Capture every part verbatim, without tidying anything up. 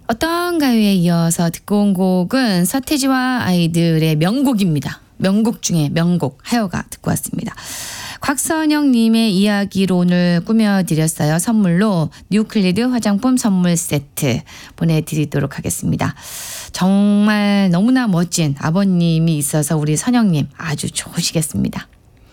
어떤 가요에 이어서 듣고 온 곡은 서태지와 아이들의 명곡입니다. 명곡 중에 명곡 하여가 듣고 왔습니다. 곽선영님의 이야기로 오늘 꾸며드렸어요. 선물로 뉴클리드 화장품 선물 세트 보내드리도록 하겠습니다. 정말 너무나 멋진 아버님이 있어서 우리 선영님 아주 좋으시겠습니다.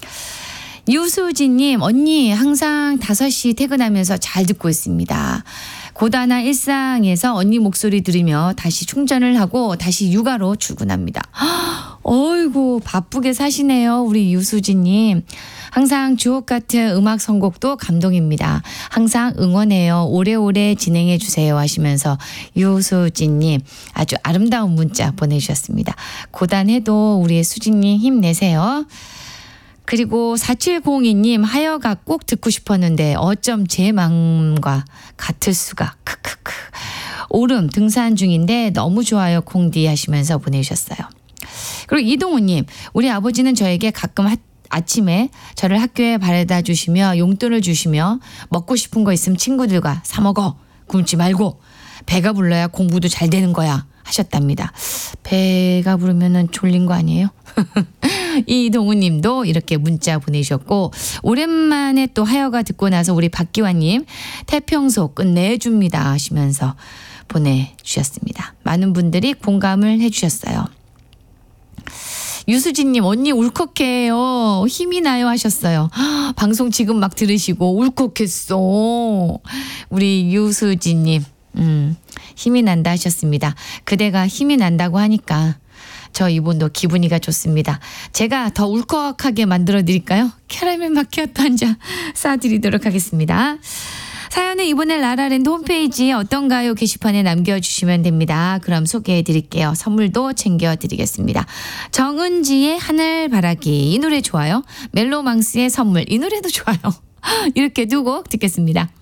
유수진님, 언니 항상 다섯 시 퇴근하면서 잘 듣고 있습니다. 고단한 일상에서 언니 목소리 들으며 다시 충전을 하고 다시 육아로 출근합니다. 어이구 바쁘게 사시네요. 우리 유수진님. 항상 주옥 같은 음악 선곡도 감동입니다. 항상 응원해요. 오래오래 진행해 주세요 하시면서 유수진님 아주 아름다운 문자 보내주셨습니다. 고단해도 우리 수진님 힘내세요. 그리고 사칠공이님 하여가 꼭 듣고 싶었는데 어쩜 제 마음과 같을 수가. 크크크. 오름 등산 중인데 너무 좋아요 콩디 하시면서 보내주셨어요. 그리고 이동우님, 우리 아버지는 저에게 가끔 하, 아침에 저를 학교에 바래다 주시며 용돈을 주시며 먹고 싶은 거 있으면 친구들과 사 먹어. 굶지 말고. 배가 불러야 공부도 잘 되는 거야 하셨답니다. 배가 부르면은 졸린 거 아니에요? 이동우 님도 이렇게 문자 보내셨고, 오랜만에 또 하여가 듣고 나서 우리 박기환님 태평소 끝내줍니다 하시면서 보내주셨습니다. 많은 분들이 공감을 해주셨어요. 유수진님, 언니 울컥해요. 힘이 나요 하셨어요. 방송 지금 막 들으시고 울컥했어. 우리 유수진님, 음, 힘이 난다 하셨습니다. 그대가 힘이 난다고 하니까 저 이분도 기분이가 좋습니다. 제가 더 울컥하게 만들어 드릴까요? 캐러멜 마키아토 한 잔 쏴드리도록 하겠습니다. 사연은 이번에 라라랜드 홈페이지에 어떤가요? 게시판에 남겨주시면 됩니다. 그럼 소개해 드릴게요. 선물도 챙겨 드리겠습니다. 정은지의 하늘바라기 이 노래 좋아요. 멜로망스의 선물 이 노래도 좋아요. 이렇게 두 곡 듣겠습니다.